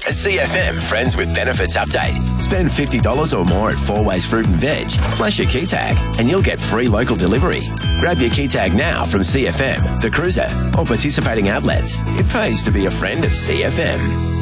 A CFM Friends with Benefits update. Spend $50 or more at Four Ways Fruit and Veg. Flash your key tag and you'll get free local delivery. Grab your key tag now from CFM, The Cruiser, or participating outlets. It pays to be a friend of CFM.